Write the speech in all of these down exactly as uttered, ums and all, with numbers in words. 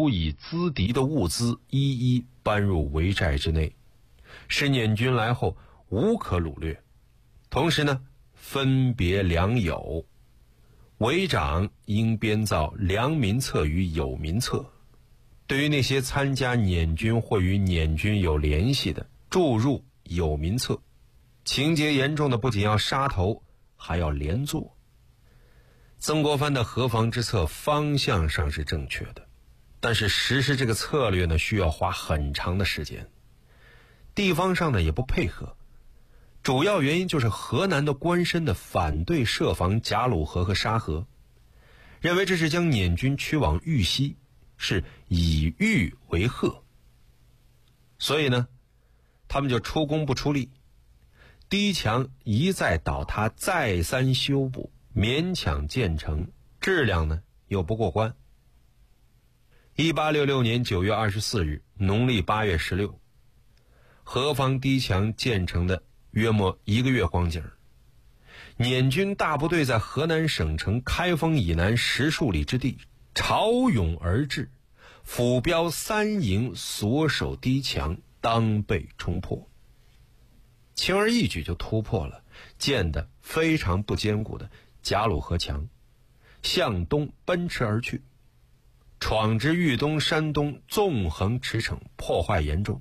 足以资敌的物资一一搬入围寨之内，使捻军来后无可掳掠。同时呢，分别良友，围长应编造良民册与友民册，对于那些参加捻军或与捻军有联系的，注入友民册，情节严重的不仅要杀头，还要连坐。曾国藩的河防之策方向上是正确的，但是实施这个策略呢，需要花很长的时间。地方上呢也不配合，主要原因就是河南的官绅的反对设防贾鲁河和沙河，认为这是将捻军驱往豫西，是以豫为壑，所以呢，他们就出工不出力，堤墙一再倒塌，再三修补，勉强建成，质量呢又不过关。一八六六年九月二十四日，农历八月十六，河防堤墙建成的约莫一个月光景，捻军大部队在河南省城开封以南十数里之地潮涌而至，府标三营所守堤墙，当被冲破。轻而易举就突破了建得非常不坚固的贾鲁河墙，向东奔驰而去，闯至豫东、山东，纵横驰骋，破坏严重。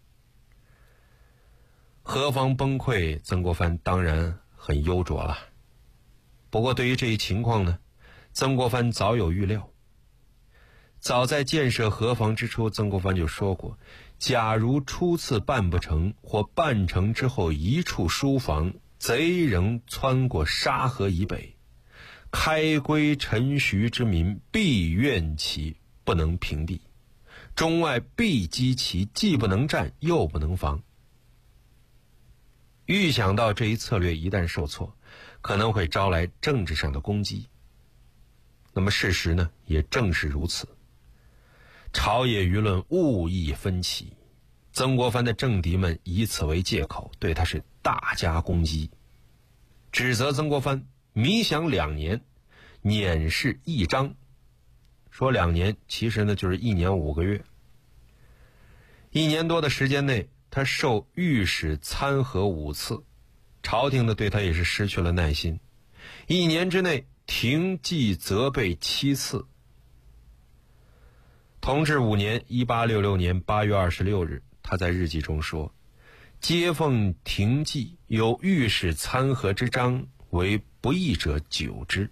河防崩溃，曾国藩当然很忧灼了。不过对于这一情况呢，曾国藩早有预料。早在建设河防之初，曾国藩就说过，假如初次办不成，或办成之后一处疏防，贼仍窜过沙河以北，开归陈徐之民必怨其不能平地，中外必击其既不能战又不能防。预想到这一策略一旦受挫，可能会招来政治上的攻击。那么事实呢，也正是如此。朝野舆论误议分歧，曾国藩的政敌们以此为借口，对他是大加攻击，指责曾国藩迷想两年，捻事一章。说两年，其实呢就是一年五个月。一年多的时间内，他受御史参劾五次，朝廷的对他也是失去了耐心。一年之内停记责备七次。同治五年一八六六年八月二十六日，他在日记中说，接奉停记有御史参劾之章，为不义者久之。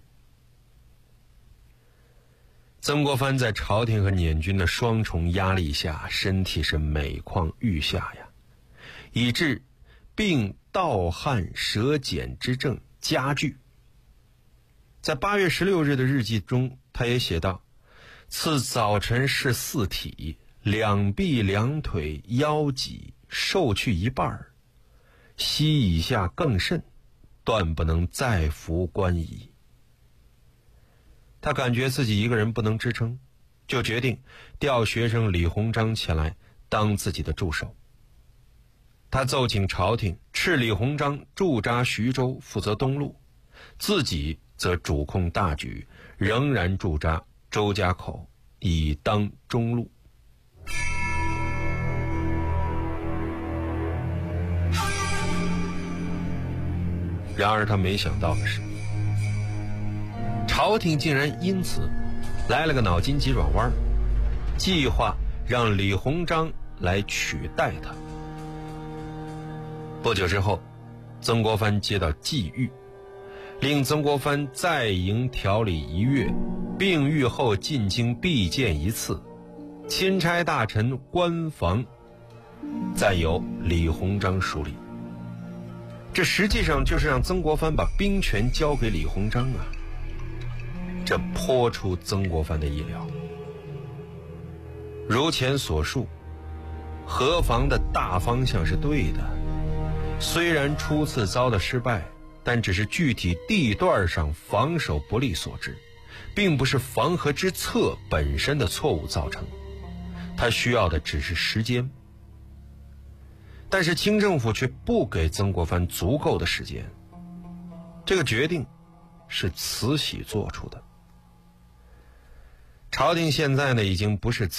曾国藩在朝廷和捻军的双重压力下，身体是每况愈下呀，以致病盗汗舌碱之症加剧。在八月十六日的日记中，他也写道，次早晨是四体，两臂两腿腰脊受去一半，膝以下更甚，断不能再服官矣。他感觉自己一个人不能支撑，就决定调学生李鸿章前来当自己的助手。他奏请朝廷敕李鸿章驻扎徐州，负责东路，自己则主控大局，仍然驻扎周家口，以当中路。然而他没想到的是，朝廷竟然因此来了个脑筋急转弯，计划让李鸿章来取代他。不久之后，曾国藩接到际遇，令曾国藩在营调理一月，病愈后进京必见一次，钦差大臣官房再由李鸿章梳理。这实际上就是让曾国藩把兵权交给李鸿章啊，这颇出曾国藩的意料。如前所述，河防的大方向是对的，虽然初次遭到失败，但只是具体地段上防守不利所致，并不是防河之策本身的错误造成，它需要的只是时间。但是清政府却不给曾国藩足够的时间，这个决定是慈禧做出的。朝廷现在呢，已经不是